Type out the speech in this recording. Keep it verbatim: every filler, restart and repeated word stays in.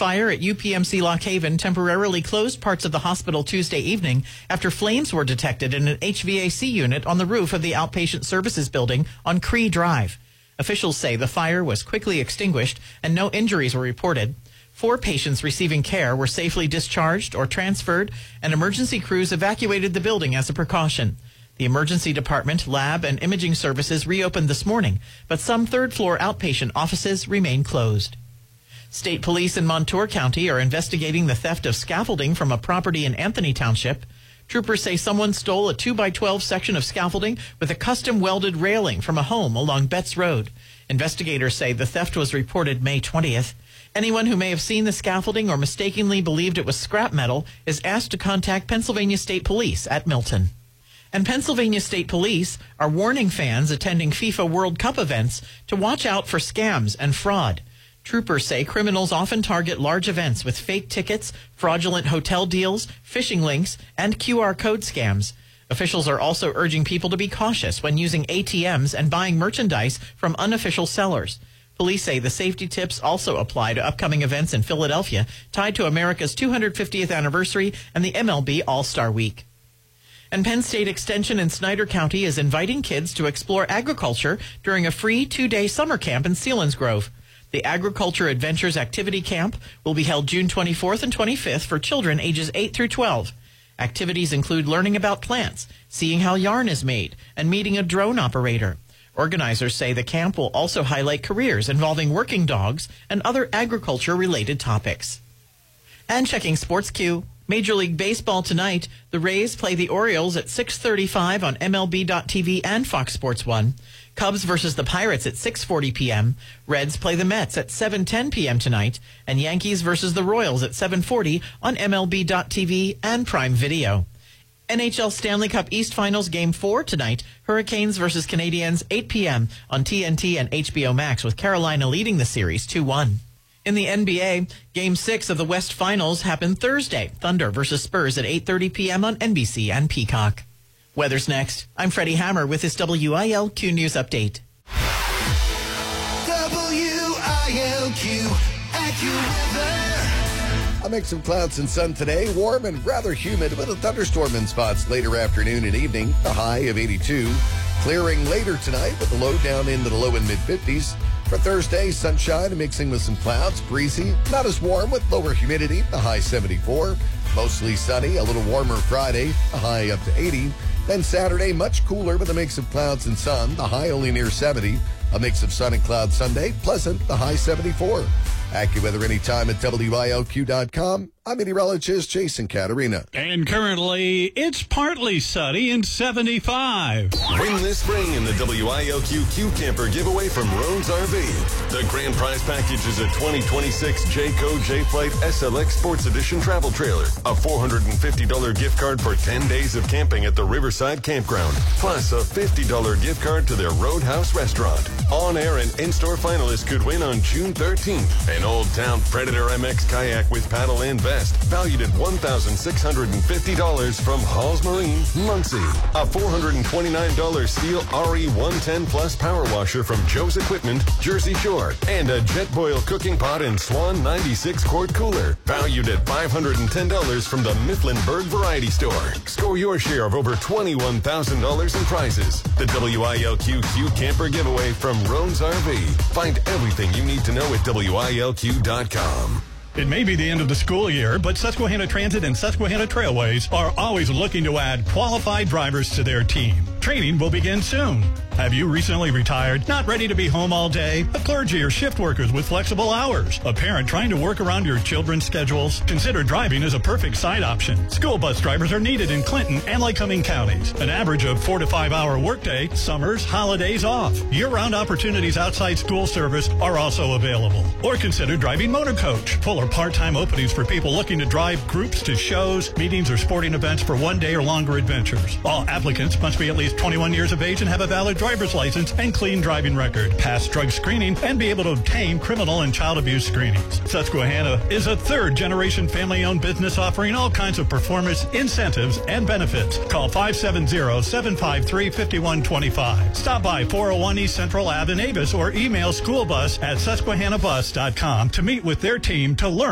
fire at U P M C Lock Haven temporarily closed parts of the hospital Tuesday evening after flames were detected in an H V A C unit on the roof of the outpatient services building on Cree Drive. Officials say the fire was quickly extinguished and no injuries were reported. Four patients receiving care were safely discharged or transferred, and emergency crews evacuated the building as a precaution. The emergency department, lab, and imaging services reopened this morning, but some third-floor outpatient offices remain closed. State police in Montour County are investigating the theft of scaffolding from a property in Anthony Township. Troopers say someone stole a two by twelve section of scaffolding with a custom welded railing from a home along Betts Road. Investigators say the theft was reported May twentieth. Anyone who may have seen the scaffolding or mistakenly believed it was scrap metal is asked to contact Pennsylvania State Police at Milton. And Pennsylvania State Police are warning fans attending FIFA World Cup events to watch out for scams and fraud. Troopers say criminals often target large events with fake tickets, fraudulent hotel deals, phishing links, and Q R code scams. Officials are also urging people to be cautious when using A T Ms and buying merchandise from unofficial sellers. Police say the safety tips also apply to upcoming events in Philadelphia tied to America's two hundred fiftieth anniversary and the M L B All-Star Week. And Penn State Extension in Snyder County is inviting kids to explore agriculture during a free two-day summer camp in Selinsgrove. The Agriculture Adventures Activity Camp will be held June twenty-fourth and twenty-fifth for children ages eight through twelve. Activities include learning about plants, seeing how yarn is made, and meeting a drone operator. Organizers say the camp will also highlight careers involving working dogs and other agriculture-related topics. And checking Sports Q, Major League Baseball tonight, the Rays play the Orioles at six thirty-five on M L B dot T V and Fox Sports one. Cubs versus the Pirates at six forty p.m. Reds play the Mets at seven ten p.m. tonight. And Yankees versus the Royals at seven forty on M L B dot T V and Prime Video. N H L Stanley Cup East Finals Game four tonight. Hurricanes versus Canadiens, eight p.m. on T N T and H B O Max, with Carolina leading the series two one. In the N B A, Game six of the West Finals happened Thursday. Thunder versus Spurs at eight thirty p.m. on N B C and Peacock. Weather's next. I'm Freddie Hammer with this W I L Q News Update. W I L Q AccuWeather. A mix of clouds and sun today, warm and rather humid with a thunderstorm in spots later afternoon and evening, a high of eighty-two. Clearing later tonight with the low down into the low and mid-fifties. For Thursday, sunshine mixing with some clouds, breezy, not as warm with lower humidity, the high seventy-four. Mostly sunny, a little warmer Friday, a high up to eighty. Then Saturday, much cooler with a mix of clouds and sun, the high only near seventy. A mix of sun and cloud Sunday, pleasant, the high seventy-four. AccuWeather anytime at W I L Q dot com. I'm meteorologist Jason Caterina. And currently, it's partly sunny and seventy-five. Win this spring in the W I L Q Q Camper giveaway from Roan's R V. The grand prize package is a twenty twenty-six Jayco J-Flight S L X Sports Edition travel trailer, a four hundred fifty dollars gift card for ten days of camping at the Riverside Campground, plus a fifty dollars gift card to their Roadhouse restaurant. On-air and in-store finalists could win on June thirteenth. An Old Town Predator M X kayak with paddle and vest, valued at one thousand six hundred fifty dollars from Halls Marine, Muncie. A four hundred twenty-nine dollars Steel R E one ten Plus power washer from Joe's Equipment, Jersey Shore. And a Jetboil cooking pot and Swan ninety-six quart cooler, valued at five hundred ten dollars from the Mifflinburg Variety Store. Score your share of over twenty-one thousand dollars in prizes. The W I L Q Q Camper giveaway from Roan's R V. Find everything you need to know at W I L Q dot com. It may be the end of the school year, but Susquehanna Transit and Susquehanna Trailways are always looking to add qualified drivers to their team. Training will begin soon. Have you recently retired, not ready to be home all day? A clergy or shift workers with flexible hours? A parent trying to work around your children's schedules? Consider driving as a perfect side option. School bus drivers are needed in Clinton and Lycoming counties. An average of four to five hour workday, summers, holidays off. Year-round opportunities outside school service are also available. Or consider driving motor coach. Full or part-time openings for people looking to drive groups to shows, meetings, or sporting events for one day or longer adventures. All applicants must be at least twenty-one years of age and have a valid driver's license and clean driving record, pass drug screening, and be able to obtain criminal and child abuse screenings. Susquehanna is a third-generation family-owned business offering all kinds of performance, incentives, and benefits. Call five seven zero, seven five three, five one two five. Stop by four oh one East Central Ave in Avis or email schoolbus at susquehanna bus dot com to meet with their team to learn